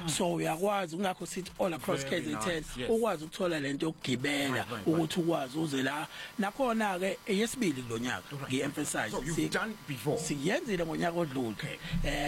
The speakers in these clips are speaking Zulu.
so uyakwazi ngakho sithi all across KZN ukwazi ukuthola lento yokugibela ukuthi ukwazi uze la nakhona ke yesibili kulonyaka ngiemphasize so you've done before siyenzile ngonyaka odlule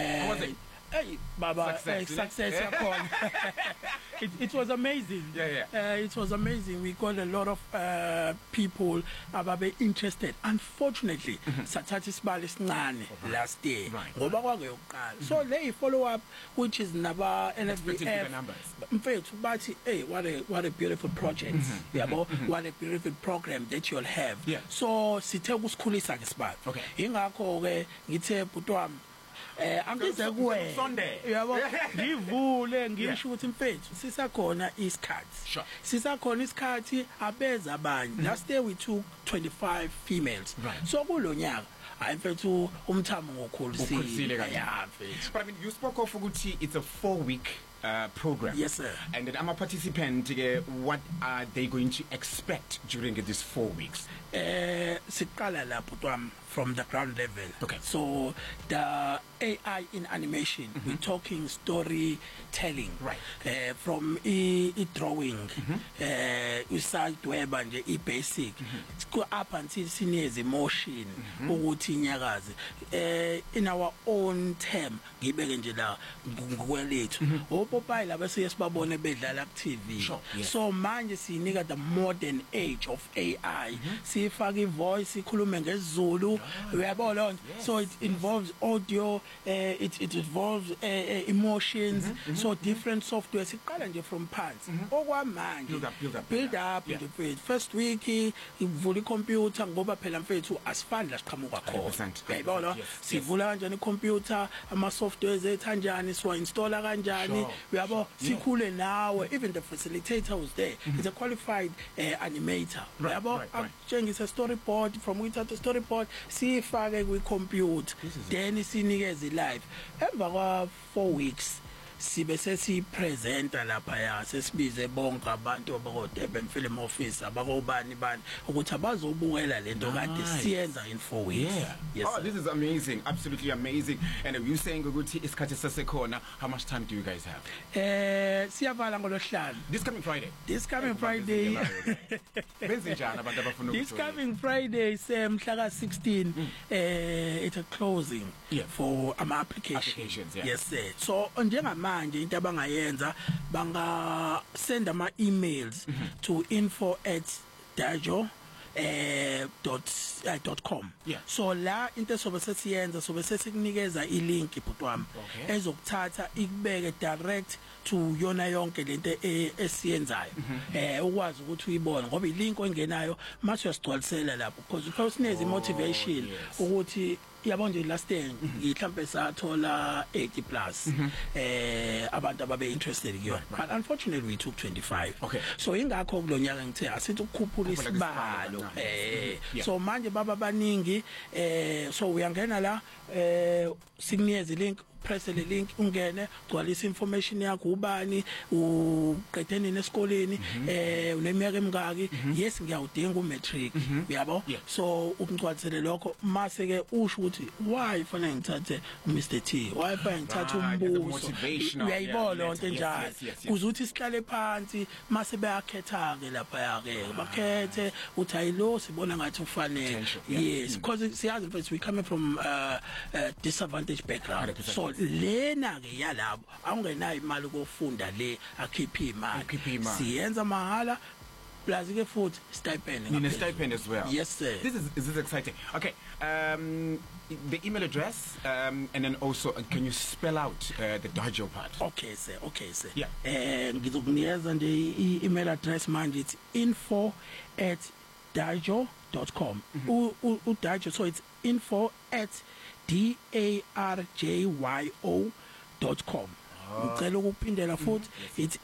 hey baba success yakho it was amazing it was amazing we got a lot of people ababe interested unfortunately sathatha isibali esincane last year ngoba kwakuyokuqala so le follow up which is naba NFBF mfethu bathi hey what a beautiful project yabo what a beautiful program that you'll have so sithe ukusikhulisa ke sibali ingakho ke ngithe butwami angize kuwe yabo ngivule ngisho ukuthi mfethu sisakhona isikhathi sisakhona isikhathi abeza abanye last year we took 25 females so kulonyaka ayimfethu umthamo ngokhulisile yeah mfethu but I mean you spoke of ukuthi it's a 4-week program yes sir and then participant what are they going to expect during this 4 weeks siqala lapho twam from the ground level so the AI in animation we're talking storytelling from drawing side web nje basic go up until seniors emotion ukuthi inyakazi in our own term ngibeke nje la ngokwelethu opopayi laba siyesibabone bedlala ku TV so manje sinika the modern age of AI sifaka ivoice ikhulume ngesiZulu uyabona so it involves audio it involves emotions so different software siqala nje from phansi okwamanje build up the first week ivula icomputer ngoba phela mfethu asifani la siqhamuka khona uyabona sivula kanjani icomputer ama softwares ethanjani siwa installer kanjani uyabo sikhule nawe even the facilitator was there he's a qualified animator uyabo akutshengisa storyboard from without storyboard sifake kwi computer then sinikeze live emva kwa 4 weeks sibe sesipresenta lapha ya sesibize bonke abantu abakodeben film office abakobani bani ukuthi abazobukela lento kade siyenza in 4 weeks yes this is amazing absolutely amazing and you saying ukuthi isikhathi sasekhona how much time do you guys have siyavala ngolohlanu this coming Friday benze njani abantu abafuna this coming Friday semhla ka 16 it's a closing for ama applications yes sir so njengama manje into abangayenza banga send ama emails to info@dajo.com so la into sobe sesiyenza sobe sesikunikeza ilink ibhutwami ezokuthatha ikubeke direct to yona yonke lento esiyenzayo ukwazi ukuthi uyibone ngoba ilink ongenayo mase uyasigcwalisela lapho because first nezi motivation ukuthi yabo nje last year ngihlambe sathola 80+ abantu ababe interested kuyona but unfortunately we took 25 so ingakho kulonyaka ngithe asithi ukukhuphula isibalo so manje baba baningi so uyangena la sikunikeza link press le link ungene gcwalisa information yakho ubani uqedene nesikoleni uneminyaka emingaki yes ngiyawudinga umatric uyabo so umgcwalisele lokho mase ke usho ukuthi why fanele ngithathe uMr T why fanele ngithathe umbuso uyayibona lonto enjalo kuzuthi sihlale phansi mase bayakhetha ke lapha yake bakhethe uthi ayilo sibona ngathi ufanele yes because siyazi mfethu we coming from disadvantaged background so lena ke yalabo awungenayo imali ukufunda le akhipha imali siyenza mahala plus ke futhi stipend in a stipend as well yes sir this is exciting okay the email address and then also can you spell out the Dajo part okay sir ngizokunikeza nje email address manje it's info@dajo.com Dajo so it's info@darjo.com ngicela ukuphindela futhi it's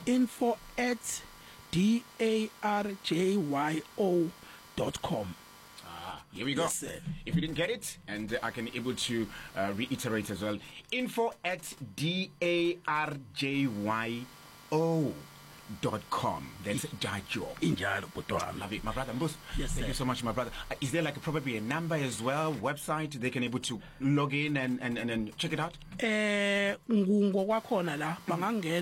info@darjo.com here we go yes, if you didn't get it and I can able to reiterate as well info@darjo.com that's Dajo injalo butwami love it my brother Mbus thank you so much my brother is there like probably a number as well website they can able to log in and check it out ngokwakhona la bangangena